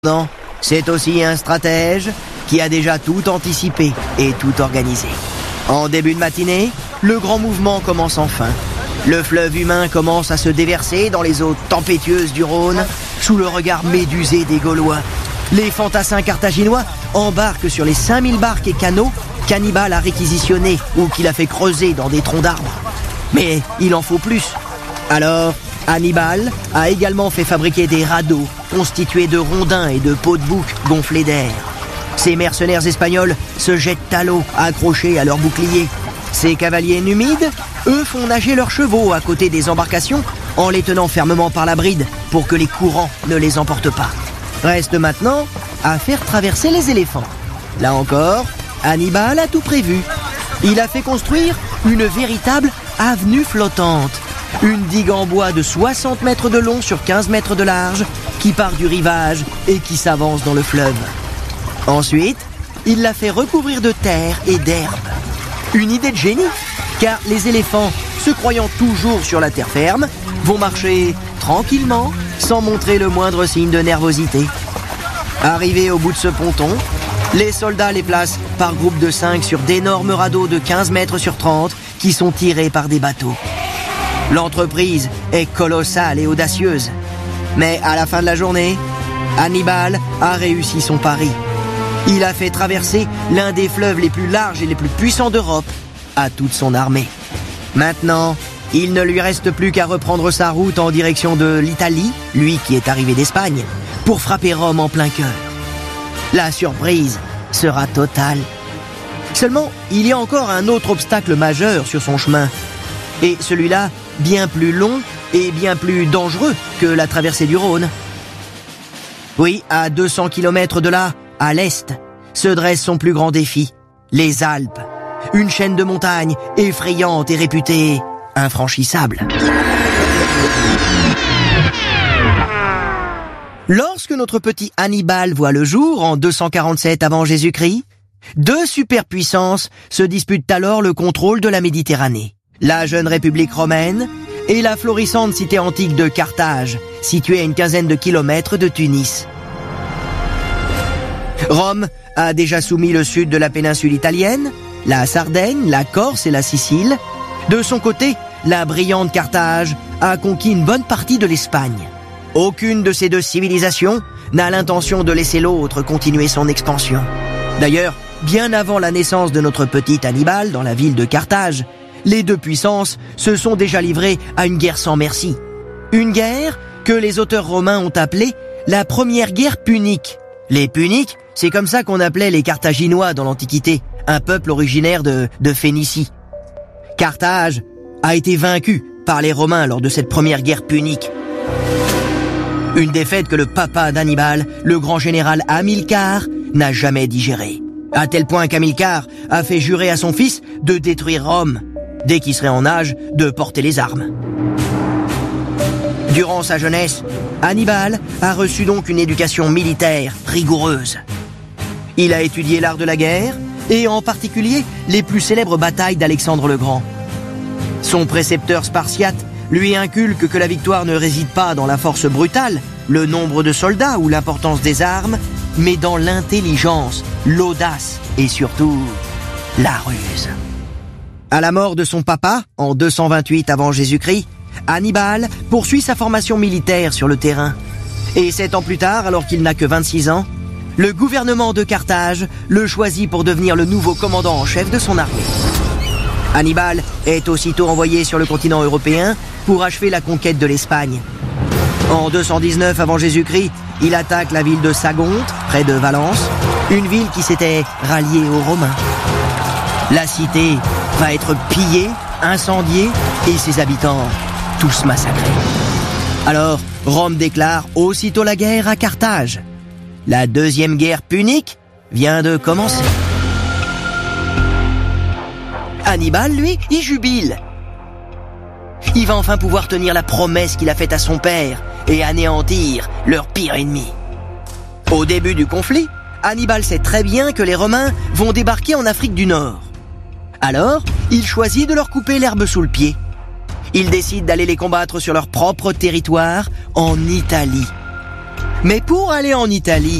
Non, c'est aussi un stratège qui a déjà tout anticipé et tout organisé. En début de matinée, le grand mouvement commence enfin. Le fleuve humain commence à se déverser dans les eaux tempétueuses du Rhône, sous le regard médusé des Gaulois. Les fantassins carthaginois embarquent sur les 5000 barques et canots qu'Hannibal a réquisitionnés ou qu'il a fait creuser dans des troncs d'arbres. Mais il en faut plus. Alors, Hannibal a également fait fabriquer des radeaux constitués de rondins et de peaux de bouc gonflés d'air. Ces mercenaires espagnols se jettent à l'eau, accrochés à leurs boucliers. Ces cavaliers numides, eux, font nager leurs chevaux à côté des embarcations en les tenant fermement par la bride pour que les courants ne les emportent pas. Reste maintenant à faire traverser les éléphants. Là encore, Hannibal a tout prévu. Il a fait construire une véritable avenue flottante. Une digue en bois de 60 mètres de long sur 15 mètres de large qui part du rivage et qui s'avance dans le fleuve. Ensuite, il l'a fait recouvrir de terre et d'herbe. Une idée de génie, car les éléphants, se croyant toujours sur la terre ferme, vont marcher tranquillement sans montrer le moindre signe de nervosité. Arrivés au bout de ce ponton, les soldats les placent par groupe de 5 sur d'énormes radeaux de 15 mètres sur 30 qui sont tirés par des bateaux. L'entreprise est colossale et audacieuse. Mais à la fin de la journée, Hannibal a réussi son pari. Il a fait traverser l'un des fleuves les plus larges et les plus puissants d'Europe à toute son armée. Maintenant, il ne lui reste plus qu'à reprendre sa route en direction de l'Italie, lui qui est arrivé d'Espagne, pour frapper Rome en plein cœur. La surprise sera totale. Seulement, il y a encore un autre obstacle majeur sur son chemin. Et celui-là, bien plus long et bien plus dangereux que la traversée du Rhône. Oui, à 200 km de là, à l'est, se dresse son plus grand défi, les Alpes. Une chaîne de montagnes effrayante et réputée infranchissable. Lorsque notre petit Hannibal voit le jour en 247 avant Jésus-Christ, deux superpuissances se disputent alors le contrôle de la Méditerranée. La jeune République romaine et la florissante cité antique de Carthage, située à une quinzaine de kilomètres de Tunis. Rome a déjà soumis le sud de la péninsule italienne, la Sardaigne, la Corse et la Sicile. De son côté, la brillante Carthage a conquis une bonne partie de l'Espagne. Aucune de ces deux civilisations n'a l'intention de laisser l'autre continuer son expansion. D'ailleurs, bien avant la naissance de notre petit Hannibal dans la ville de Carthage, les deux puissances se sont déjà livrées à une guerre sans merci. Une guerre que les auteurs romains ont appelée la première guerre punique. Les Puniques, c'est comme ça qu'on appelait les Carthaginois dans l'Antiquité, un peuple originaire de Phénicie. Carthage a été vaincu par les Romains lors de cette première guerre punique. Une défaite que le papa d'Hannibal, le grand général Hamilcar, n'a jamais digérée. À tel point qu'Hamilcar a fait jurer à son fils de détruire Rome, dès qu'il serait en âge de porter les armes. Durant sa jeunesse, Hannibal a reçu donc une éducation militaire rigoureuse. Il a étudié l'art de la guerre, et en particulier les plus célèbres batailles d'Alexandre le Grand. Son précepteur spartiate lui inculque que la victoire ne réside pas dans la force brutale, le nombre de soldats ou l'importance des armes, mais dans l'intelligence, l'audace et surtout la ruse. À la mort de son papa, en 228 avant Jésus-Christ, Hannibal poursuit sa formation militaire sur le terrain. Et 7 ans plus tard, alors qu'il n'a que 26 ans, le gouvernement de Carthage le choisit pour devenir le nouveau commandant en chef de son armée. Hannibal est aussitôt envoyé sur le continent européen pour achever la conquête de l'Espagne. En 219 avant Jésus-Christ, il attaque la ville de Sagonte, près de Valence, une ville qui s'était ralliée aux Romains. La cité va être pillée, incendiée et ses habitants tous massacrés. Alors, Rome déclare aussitôt la guerre à Carthage. La deuxième guerre punique vient de commencer. Hannibal, lui, il jubile. Il va enfin pouvoir tenir la promesse qu'il a faite à son père et anéantir leur pire ennemi. Au début du conflit, Hannibal sait très bien que les Romains vont débarquer en Afrique du Nord. Alors, il choisit de leur couper l'herbe sous le pied. Il décide d'aller les combattre sur leur propre territoire, en Italie. Mais pour aller en Italie,